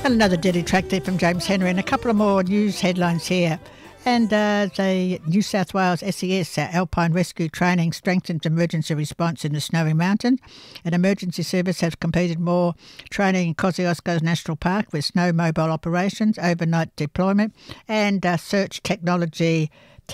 And another deadly track there from James Henry, and a couple of more news headlines here. And the New South Wales SES Alpine Rescue Training strengthens emergency response in the Snowy Mountains. An emergency service has completed more training in Kosciuszko National Park with snow mobile operations, overnight deployment, and search technology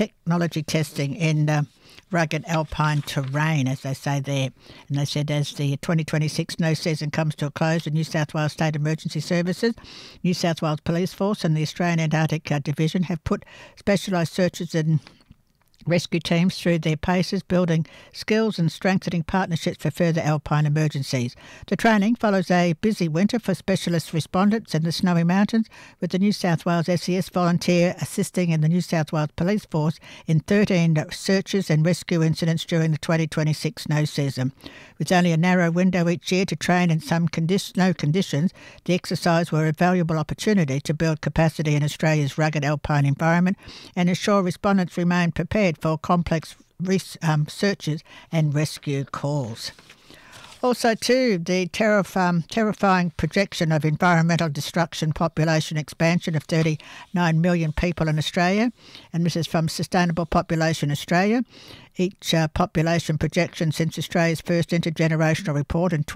testing in rugged alpine terrain, as they say there. And they said as the 2026 snow season comes to a close, the New South Wales State Emergency Services, New South Wales Police Force and the Australian Antarctic Division have put specialised searches and rescue teams through their paces, building skills and strengthening partnerships for further alpine emergencies. The training follows a busy winter for specialist respondents in the Snowy Mountains, with the New South Wales SES volunteer assisting in the New South Wales Police Force in 13 searches and rescue incidents during the 2026 snow season. With only a narrow window each year to train in some snow conditions, the exercise were a valuable opportunity to build capacity in Australia's rugged alpine environment and ensure respondents remain prepared for complex searches and rescue calls. Also, too, the terrifying projection of environmental destruction, population expansion of 39 million people in Australia, and this is from Sustainable Population Australia. Each population projection since Australia's first intergenerational report in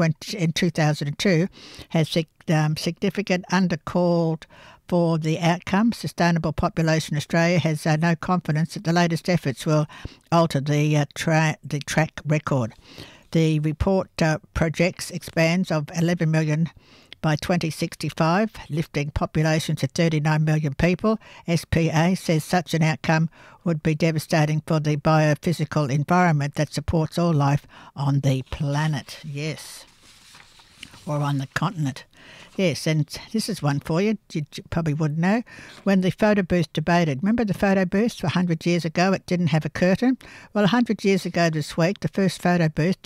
2002 has significant undercalled for the outcome. Sustainable Population Australia has no confidence that the latest efforts will alter the track record. The report projects expands of 11 million by 2065, lifting population to 39 million people. SPA says such an outcome would be devastating for the biophysical environment that supports all life on the planet. Yes, or on the continent. Yes, and this is one for you probably wouldn't know. When the photo booth debated, remember the photo booth 100 years ago, it didn't have a curtain? Well, 100 years ago this week, the first photo booth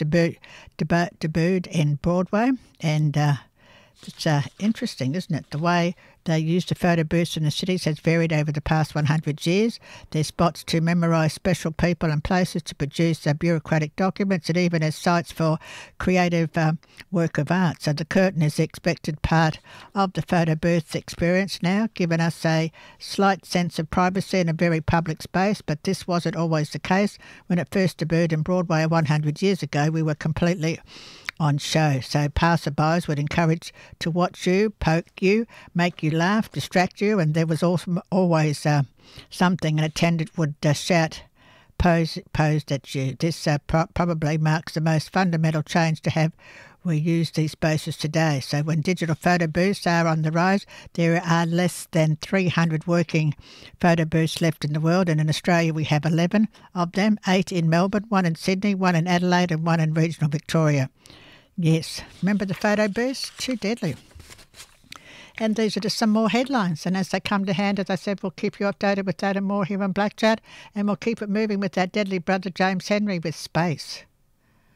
debuted in Broadway, and it's interesting, isn't it? The way they used the photo booths in the cities has varied over the past 100 years. There's spots to memorise special people and places to produce bureaucratic documents, and even as sites for creative work of art. So the curtain is the expected part of the photo booth experience now, giving us a slight sense of privacy in a very public space, but this wasn't always the case. When it first debuted in Broadway 100 years ago, we were completely on show. So passerbys would encourage to watch you, poke you, make you laugh, distract you, and there was also always something an attendant would shout posed at you. This probably marks the most fundamental change to have we use these spaces today. So when digital photo booths are on the rise, there are less than 300 working photo booths left in the world, and in Australia we have 11 of them, 8 in Melbourne, 1 in Sydney, 1 in Adelaide and 1 in regional Victoria. Yes, remember the photo booths? Too deadly. And these are just some more headlines. And as they come to hand, as I said, we'll keep you updated with that and more here on Black Chat. And we'll keep it moving with our deadly brother James Henry with Space.